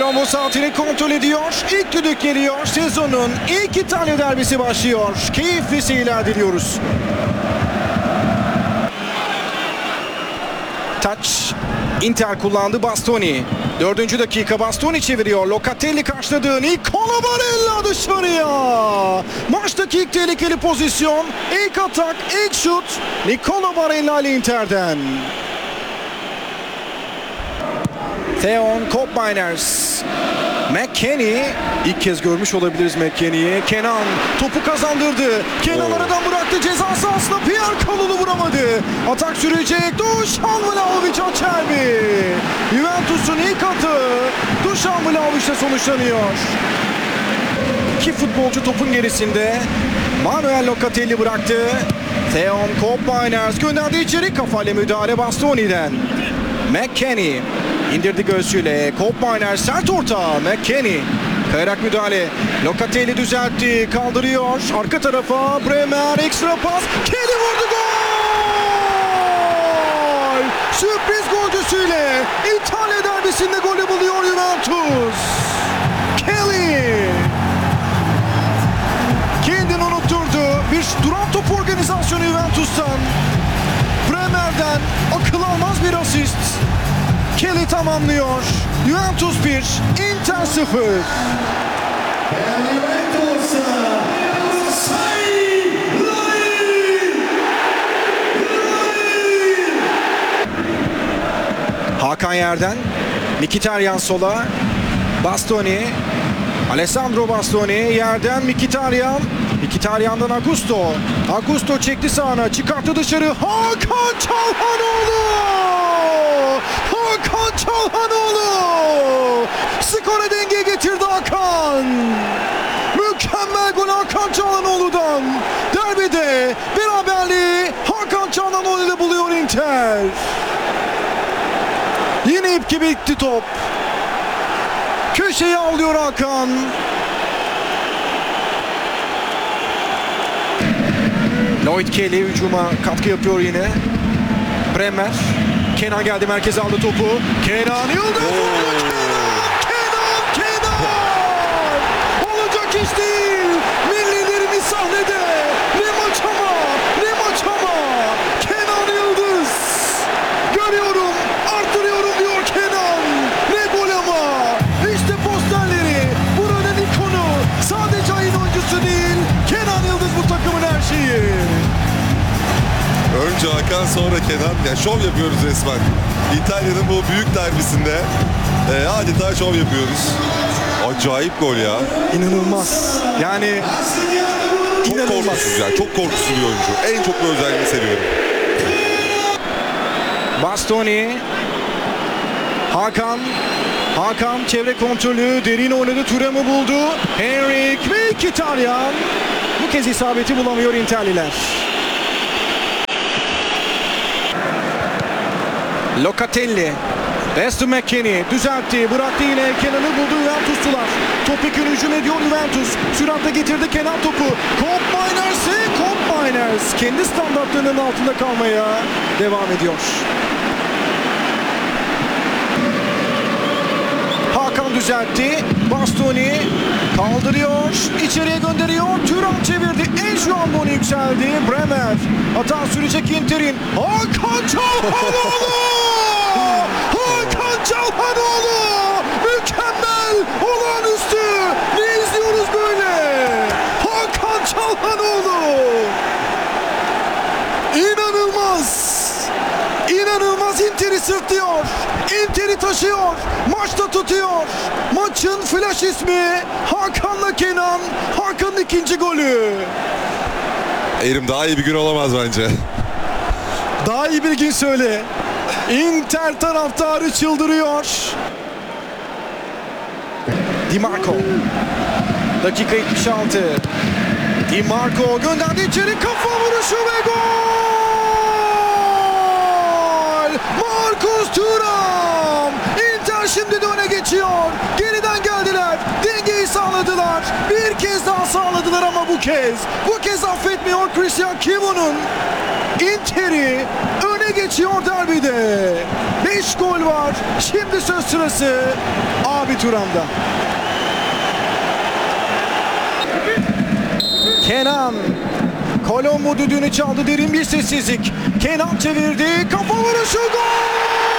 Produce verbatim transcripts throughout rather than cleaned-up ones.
Colombo saatini kontrol ediyor. İlk düdük geliyor. Sezonun ilk İtalya derbisi başlıyor. Keyifli seyirler diliyoruz. Touch. Inter kullandı, Bastoni. Dördüncü dakika, Bastoni çeviriyor. Locatelli karşıladı. Nicola Barella dışarıya. Maçtaki ilk tehlikeli pozisyon. İlk atak, ilk şut. Nicola Barella ile Inter'den. Theon Koopmeiners. McKennie. İlk kez görmüş olabiliriz McKennie'yi. Kenan topu kazandırdı. Kenan aradan bıraktı. Ceza sahasına Pierre Kalulu vuramadı. Atak sürecek. Dušan Vlahović Acerbi. Juventus'un ilk atı Dušan Vlahović'le sonuçlanıyor. İki futbolcu topun gerisinde. Manuel Locatelli bıraktı. Theon Koopmeiners gönderdi içeri. Kafayla müdahale Bastoni'den. McKennie indirdi göğsüyle. Koopmeiners sert orta. McKennie kayarak müdahale. Locatelli düzeltti. Kaldırıyor. Arka tarafa Bremer ekstra pas. Kelly vurdu, gol! Sürpriz golcüsüyle İtalya derbisinde golü buluyor Juventus. Kelly kendini unutturdu. Bir duran top organizasyonu Juventus'tan. Bremer'den akıl almaz bir asist. Kelly tamamlıyor. Juventus bir, Inter sıfır. Hakan yerden. Mkhitaryan sola. Bastoni. Alessandro Bastoni yerden Mkhitaryan. Mkhitaryan'dan Augusto. Augusto çekti sağına. Çıkarttı dışarı. Hakan Çalhanoğlu. Hakan Çalhanoğlu. Skora denge getirdi Hakan. Mükemmel gol Hakan Çalhanoğlu'dan. Derbide beraberliği Hakan Çalhanoğlu ile buluyor Inter. Yine ip gibi gitti top. Köşeyi alıyor Hakan. Lloyd Kelly hücuma katkı yapıyor yine. Bremer. Kenan geldi, merkeze aldı topu. Kenan Yıldız vurdu. Kenan, Kenan, Kenan! Olacak iş değil. Millilerimiz sahnede. Ne maç ama, ne maç ama. Kenan Yıldız. Görüyorum, arttırıyorum diyor Kenan. Ne gol ama. İşte posterleri. Buranın ikonu. Sadece ayın oyuncusu değil. Kenan Yıldız bu takımın her şeyi. Önce Hakan, sonra Kenan. Ya şov yapıyoruz resmen. İtalya'nın bu büyük derbisinde e, adeta şov yapıyoruz. Acayip gol ya. İnanılmaz. Yani çok inanılmaz. korkusuz ya. Çok korkusuz bir oyuncu. En çok bu özelliğini seviyorum. Bastoni. Hakan. Hakan çevre kontrolü. Derin oynadı. Thuram'ı buldu. Henrik ve Mkhitaryan. Bu kez isabeti bulamıyor Interliler. Locatelli. Weston McKennie düzeltti. Bıraktı yine. Kenan'ı buldu Juventuslular. Topik'in hücum ediyor Juventus. Süratle getirdi Kenan topu. Koopmeiners'e Koopmeiners kendi standartlarının altında kalmaya devam ediyor. Hakan düzeltti. Bastoni kaldırıyor. İçeriye gönderiyor. Thuram çevirdi. Enjuandoni yükseldi. Bremer. Hata sürecek Inter'in. Hakan Çalhanoğlu! Hakan Çalhanoğlu! Mükemmel! Olağanüstü! Ne izliyoruz böyle? Hakan Çalhanoğlu! İnanılmaz! İnanılmaz, Inter'i sırtlıyor. Inter'i taşıyor. Maçta tutuyor. Maçın flash ismi Hakan'la Kenan. Hakan'ın ikinci golü. Erim, daha iyi bir gün olamaz bence. Daha iyi bir gün söyle. Inter taraftarı çıldırıyor. Di Marco. Dakika yetmiş altı. Di Marco gönderdi içeri, kafa vuruşu ve gol! Marcus Thuram! Inter şimdi de öne geçiyor. Geriden geldiler. Dengeyi sağladılar. Bir kez daha sağladılar ama bu kez. Bu kez affetmiyor Christian Kivu'nun. Inter'i öne ele geçiyor derbide. beş gol var. Şimdi söz sırası Abi Turan'da. Kenan. Kolombo düdüğünü çaldı, derin bir sessizlik. Kenan çevirdi. Kafa vuruşu gol!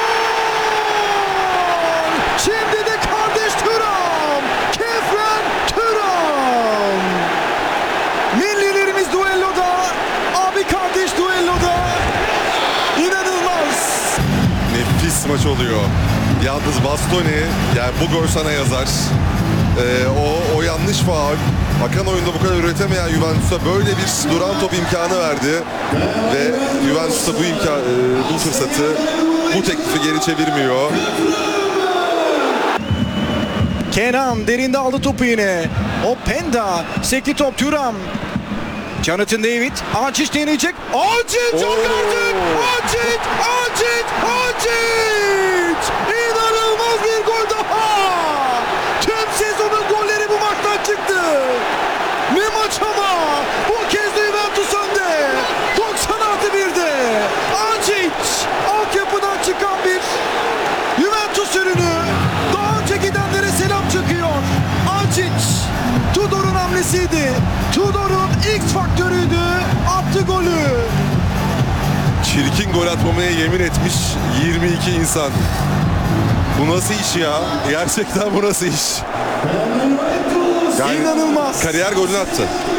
Şimdi de kardeş Thuram. Kefren Thuram. Millilerimiz duelloda. Abi kardeş duelloda. İnanılmaz. Nefis maç oluyor. Yalnız Bastoni, yani bu gol sana yazar. Ee, o, o yanlış faul. Akan oyunda bu kadar üretemeyen Juventus'a böyle bir duran top imkanı verdi. Ve Juventus'a bu imkan, e, bu fırsatı, bu teklifi geri çevirmiyor. Kenan derinde aldı topu yine. Openda. Sekli top Thuram. Jonathan David. Acic deneyecek. Acic yok Oo. artık. Acic. Acic. Acic. İnanılmaz bir gol daha. Tüm sezonun golleri bu maçtan çıktı. Ne maç ama. Bu kez de Juventus önde. doksan artı birde. Acic. Altyapıdan çıkan bir Juventus ürünü. Daha önce gidenlere selam çakıyor. Acic. Tudor'un hamlesiydi. Tudor'un X faktörüydü. Attı golü. Çirkin gol atmamaya yemin etmiş yirmi iki insan. Bu nasıl iş ya? Gerçekten bu nasıl iş? Yani İnanılmaz. kariyer golünü attı.